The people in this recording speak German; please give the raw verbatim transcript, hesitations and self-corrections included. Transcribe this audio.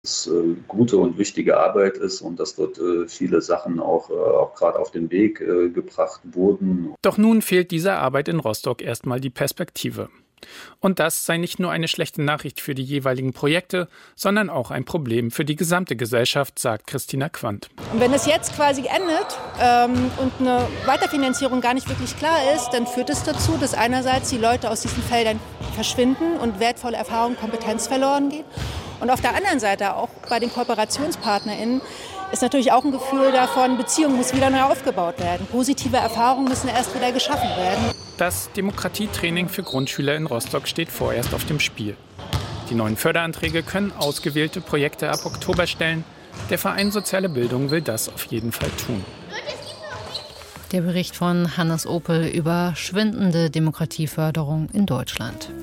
es äh, gute und wichtige Arbeit ist und dass dort äh, viele Sachen auch, äh, auch gerade auf den Weg äh, gebracht wurden. Doch nun fehlt dieser Arbeit in Rostock erstmal die Perspektive. Und das sei nicht nur eine schlechte Nachricht für die jeweiligen Projekte, sondern auch ein Problem für die gesamte Gesellschaft, sagt Christina Quandt. Und wenn es jetzt quasi endet ähm, und eine Weiterfinanzierung gar nicht wirklich klar ist, dann führt es dazu, dass einerseits die Leute aus diesen Feldern verschwinden und wertvolle Erfahrung, Kompetenz verloren geht. Und auf der anderen Seite auch bei den KooperationspartnerInnen ist natürlich auch ein Gefühl davon, Beziehung muss wieder neu aufgebaut werden. Positive Erfahrungen müssen erst wieder geschaffen werden. Das Demokratietraining für Grundschüler in Rostock steht vorerst auf dem Spiel. Die neuen Förderanträge können ausgewählte Projekte ab Oktober stellen. Der Verein Soziale Bildung will das auf jeden Fall tun. Der Bericht von Hannes Opel über schwindende Demokratieförderung in Deutschland.